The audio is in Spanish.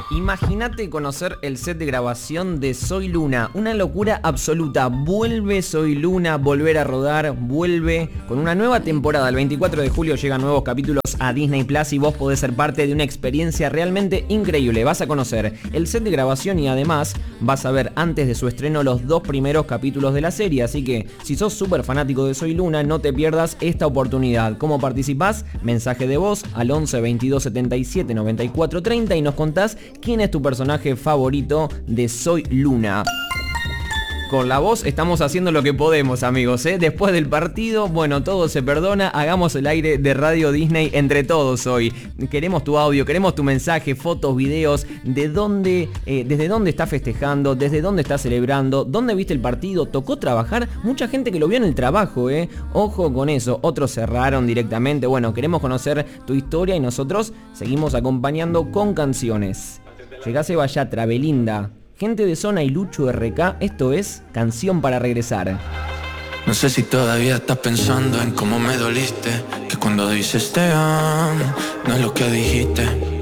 Imagínate conocer el set de grabación de Soy Luna, una locura absoluta. Vuelve Soy Luna, volver a rodar, vuelve con una nueva temporada. El 24 de julio llegan nuevos capítulos a Disney Plus y vos podés ser parte de una experiencia realmente increíble. Vas a conocer el set de grabación y además vas a ver antes de su estreno los 2 primeros capítulos de la serie. Así que si sos súper fanático de Soy Luna, no te pierdas esta oportunidad. ¿Cómo participás? Mensaje de voz al 11 22 77 94 30 y nos contás quién es tu personaje favorito de Soy Luna. Con la voz estamos haciendo lo que podemos, amigos, ¿eh? Después del partido, bueno, todo se perdona. Hagamos el aire de Radio Disney entre todos hoy. Queremos tu audio, queremos tu mensaje, fotos, videos, de dónde, desde dónde estás festejando, desde dónde estás celebrando, dónde viste el partido, tocó trabajar. Mucha gente que lo vio en el trabajo, ¿eh? Ojo con eso, otros cerraron directamente. Bueno, queremos conocer tu historia y nosotros seguimos acompañando con canciones. Llegase Vallatra, Belinda, Gente de Zona y Lucho RK, esto es Canción para Regresar. No sé si todavía estás pensando en cómo me doliste, que cuando dices te amo, no es lo que dijiste.